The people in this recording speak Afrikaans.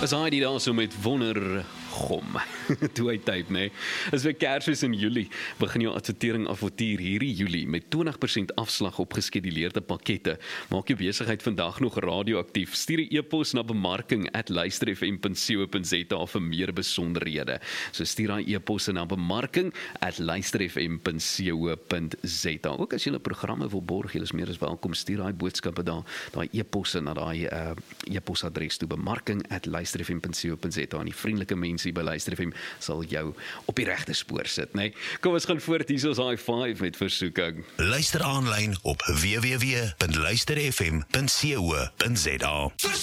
As hy die daar so met wondergom, toe hy typ, nee. As weer Kersfees in Julie, begin jou advertering avontuur hierdie Julie met 20% afslag op geskeduleerde pakkette. Maak jou besigheid vandag nog radioaktief. Stuur 'n e-pos na bemarking@luisterfm.co.za vir meer besonderhede. So stuur daai e-posse na bemarking@luisterfm.co.za. Ook as jy programme wil borg, jy is meer as welkom, stuur daai boodskappe daar, daai e-posse na daai e-posadres toe, bemarking@luisterfm.co.za. En die vriendelike mense by Luister FM sal jou op die regte spoor sit, nee. Kom ons gaan voort, hier is ons high five met versoeking. Luister aanlyn op www.luisterfm.co.za.